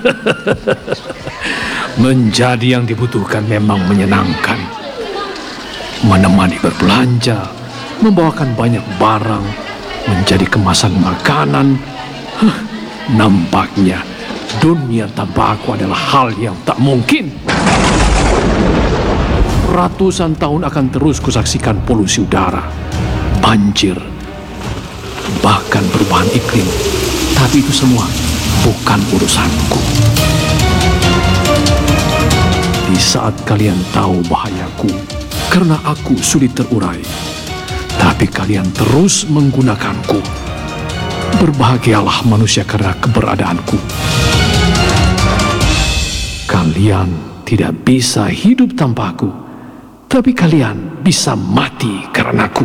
Menjadi yang dibutuhkan memang menyenangkan. Menemani berbelanja, membawakan banyak barang, menjadi kemasan makanan. Nampaknya dunia tanpa aku adalah hal yang tak mungkin. Ratusan tahun akan terus kusaksikan polusi udara, banjir, bahkan perubahan iklim. Tapi itu semua bukan urusanku. Di saat kalian tahu bahayaku, karena aku sulit terurai, tapi kalian terus menggunakanku. Berbahagialah manusia karena keberadaanku. Kalian tidak bisa hidup tanpaku, tapi kalian bisa mati karenaku.